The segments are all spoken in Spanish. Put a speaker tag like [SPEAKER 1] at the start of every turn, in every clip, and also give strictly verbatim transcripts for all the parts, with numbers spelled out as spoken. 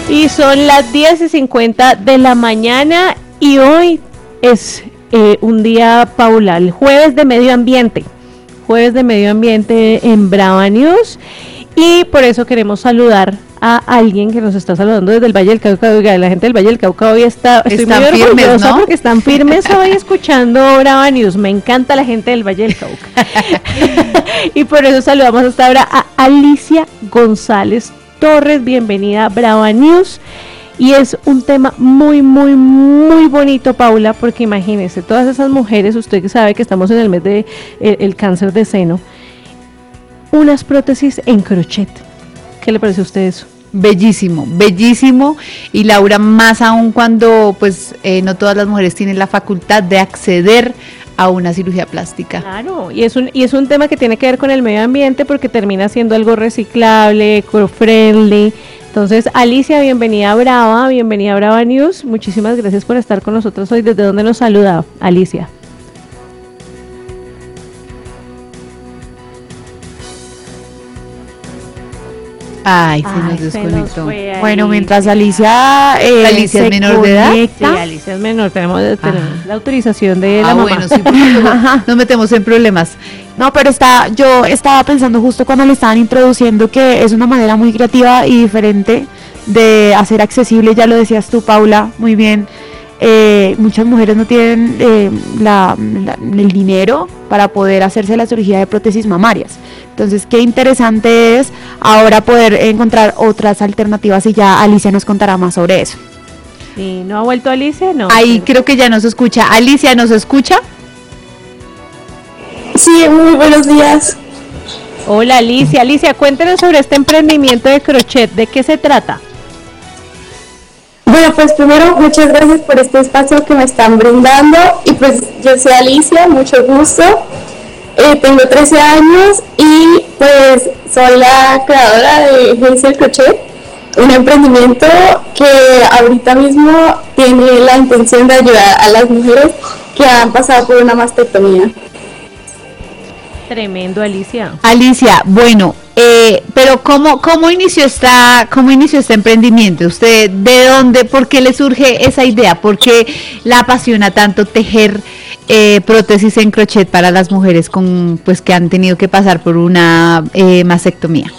[SPEAKER 1] Y son las diez y cincuenta de la mañana y hoy es eh, un día, Paula, el jueves de medio ambiente, jueves de medio ambiente en Brava News, y por eso queremos saludar a alguien que nos está saludando desde el Valle del Cauca. Oiga, la gente del Valle del Cauca hoy está, estoy
[SPEAKER 2] están
[SPEAKER 1] muy orgullosa,
[SPEAKER 2] firmes, ¿no?
[SPEAKER 1] Porque están firmes hoy escuchando Brava News. Me encanta la gente del Valle del Cauca. Y por eso saludamos hasta ahora a Alicia González Torres. Bienvenida a Brava News. Y es un tema muy, muy, muy bonito, Paula, porque imagínese, todas esas mujeres, usted que sabe que estamos en el mes de el, el cáncer de seno, unas prótesis en crochet. ¿Qué le parece a usted eso?
[SPEAKER 2] Bellísimo, bellísimo, y Laura, más aún cuando pues eh, no todas las mujeres tienen la facultad de acceder a una cirugía plástica.
[SPEAKER 1] Claro, y es un y es un tema que tiene que ver con el medio ambiente porque termina siendo algo reciclable, eco-friendly. Entonces, Alicia, bienvenida a Brava, bienvenida a Brava News. Muchísimas gracias por estar con nosotros hoy. ¿Desde dónde nos saluda, Alicia?
[SPEAKER 2] Ay, se nos desconectó.
[SPEAKER 1] Nos
[SPEAKER 3] bueno, mientras Alicia eh,
[SPEAKER 2] Alicia es menor de edad.
[SPEAKER 1] Sí, Alicia es menor, tenemos, tenemos la autorización de la
[SPEAKER 2] ah,
[SPEAKER 1] mamá.
[SPEAKER 2] bueno, sí, porque luego nos metemos en problemas.
[SPEAKER 3] No, pero está, yo estaba pensando justo cuando le estaban introduciendo que es una manera muy creativa y diferente de hacer accesible, ya lo decías tú, Paula, muy bien. Eh, muchas mujeres no tienen eh, la, la, el dinero para poder hacerse la cirugía de prótesis mamarias. Entonces, qué interesante es ahora poder encontrar otras alternativas y ya Alicia nos contará más sobre eso.
[SPEAKER 1] Sí, ¿no ha vuelto Alicia? No.
[SPEAKER 2] Ahí creo que ya nos escucha. Alicia, ¿nos escucha?
[SPEAKER 4] Sí, muy buenos días.
[SPEAKER 1] Hola, Alicia. Alicia, cuéntenos sobre este emprendimiento de crochet. ¿De qué se trata?
[SPEAKER 4] Bueno, pues primero, muchas gracias por este espacio que me están brindando. Y pues yo soy Alicia, mucho gusto. Eh, tengo trece años y pues soy la creadora de Hazel Crochet, un emprendimiento que ahorita mismo tiene la intención de ayudar a las mujeres que han pasado por una mastectomía.
[SPEAKER 1] Tremendo, Alicia.
[SPEAKER 2] Alicia, bueno, eh, pero ¿cómo, cómo inició esta, cómo inició este emprendimiento? ¿Usted de dónde, por qué le surge esa idea? ¿Por qué la apasiona tanto tejer eh, prótesis en crochet para las mujeres con, pues, que han tenido que pasar por una eh, mastectomía?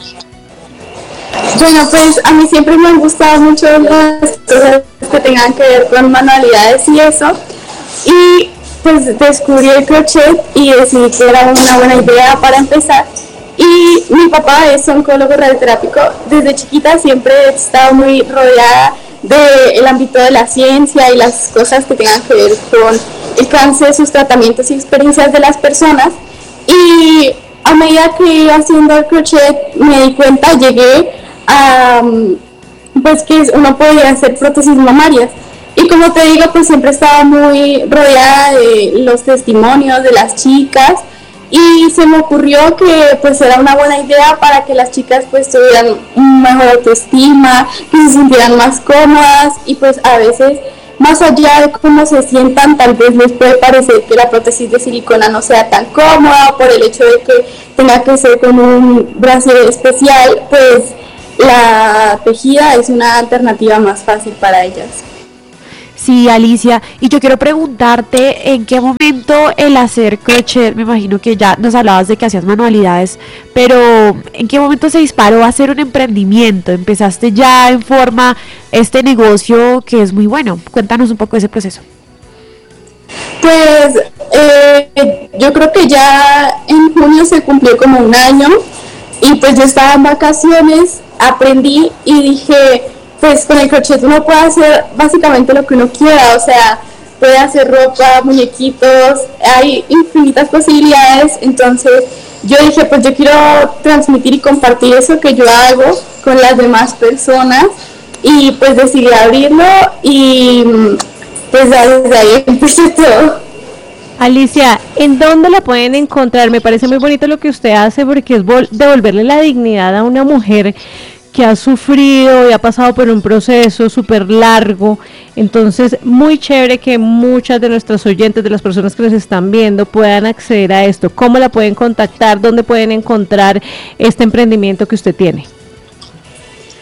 [SPEAKER 4] Bueno, pues a mí siempre me han gustado mucho las cosas que tengan que ver con manualidades y eso. Y pues descubrí el crochet y decidí que era una buena idea para empezar. Y mi papá es oncólogo radioterápico. Desde chiquita siempre he estado muy rodeada del ámbito de la ciencia y las cosas que tengan que ver con el cáncer, sus tratamientos y experiencias de las personas. Y a medida que iba haciendo el crochet me di cuenta, llegué a pues que uno podía hacer prótesis mamarias. Y como te digo, pues siempre estaba muy rodeada de los testimonios de las chicas y se me ocurrió que pues era una buena idea para que las chicas pues tuvieran un mejor autoestima, que se sintieran más cómodas y pues a veces más allá de cómo se sientan, tal vez les puede parecer que la prótesis de silicona no sea tan cómoda por el hecho de que tenga que ser con un brazo especial, pues la tejida es una alternativa más fácil para ellas.
[SPEAKER 3] Sí, Alicia, y yo quiero preguntarte en qué momento el hacer crochet, me imagino que ya nos hablabas de que hacías manualidades, pero ¿en qué momento se disparó a hacer un emprendimiento? ¿Empezaste ya en forma este negocio que es muy bueno? Cuéntanos un poco de ese proceso.
[SPEAKER 4] Pues eh, yo creo que ya en junio se cumplió como un año y pues yo estaba en vacaciones, aprendí y dije, pues con el crochet uno puede hacer básicamente lo que uno quiera, o sea, puede hacer ropa, muñequitos, hay infinitas posibilidades. Entonces yo dije, pues yo quiero transmitir y compartir eso que yo hago con las demás personas y pues decidí abrirlo y pues desde ahí empecé todo.
[SPEAKER 1] Alicia, ¿en dónde la pueden encontrar? Me parece muy bonito lo que usted hace porque es vol- devolverle la dignidad a una mujer que ha sufrido y ha pasado por un proceso súper largo. Entonces, muy chévere que muchas de nuestras oyentes, de las personas que nos están viendo, puedan acceder a esto. ¿Cómo la pueden contactar? ¿Dónde pueden encontrar este emprendimiento que usted tiene?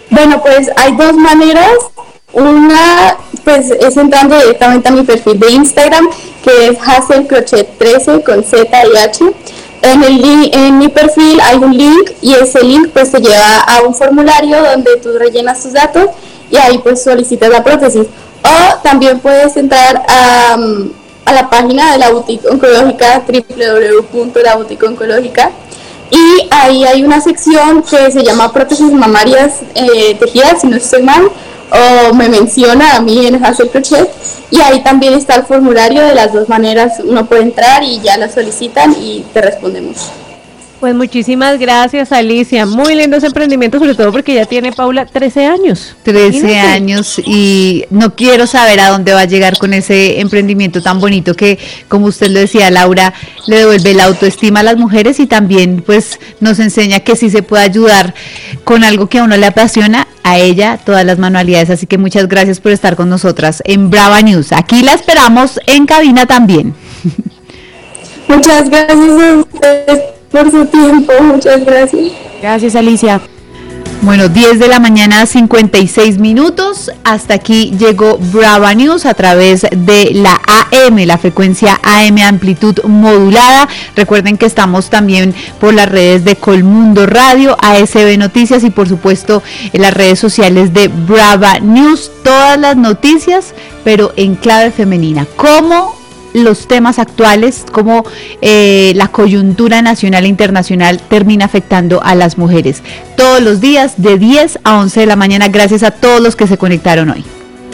[SPEAKER 4] Bueno, pues hay dos maneras. Una, pues es entrando directamente a mi perfil de Instagram, que es Hazel Crochet trece con Z y H. En, el link, en mi perfil hay un link y ese link pues te lleva a un formulario donde tú rellenas tus datos y ahí pues solicitas la prótesis. O también puedes entrar a, a la página de la boutique oncológica, doble u doble u doble u punto la boutique oncológica, y ahí hay una sección que se llama prótesis mamarias eh, tejidas, si no estoy mal, o me menciona a mí en Hazel Crochet, y ahí también está el formulario. De las dos maneras uno puede entrar y ya lo solicitan y te respondemos.
[SPEAKER 1] Pues muchísimas gracias, Alicia. Muy lindo ese emprendimiento, sobre todo porque ya tiene Paula trece años.
[SPEAKER 2] trece
[SPEAKER 1] Imagínate.
[SPEAKER 2] años y no quiero saber a dónde va a llegar con ese emprendimiento tan bonito que, como usted lo decía, Laura, le devuelve la autoestima a las mujeres y también pues nos enseña que sí se puede ayudar con algo que a uno le apasiona, a ella todas las manualidades. Así que muchas gracias por estar con nosotras en Brava News. Aquí la esperamos en cabina también.
[SPEAKER 4] Muchas gracias a ustedes por su tiempo, muchas gracias.
[SPEAKER 3] Gracias, Alicia.
[SPEAKER 2] Bueno, diez de la mañana, cincuenta y seis minutos. Hasta aquí llegó Brava News a través de la A M, la frecuencia A M amplitud modulada. Recuerden que estamos también por las redes de Colmundo Radio, A S B Noticias y por supuesto en las redes sociales de Brava News. Todas las noticias, pero en clave femenina. ¿Cómo los temas actuales, como eh, la coyuntura nacional e internacional termina afectando a las mujeres? Todos los días de diez a once de la mañana. Gracias a todos los que se conectaron hoy.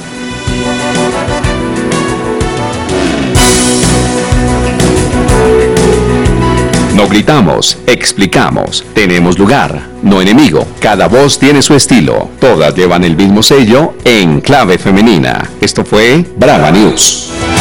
[SPEAKER 5] No gritamos, explicamos, tenemos lugar, no enemigo. Cada voz tiene su estilo, todas llevan el mismo sello en clave femenina. Esto fue Brava News.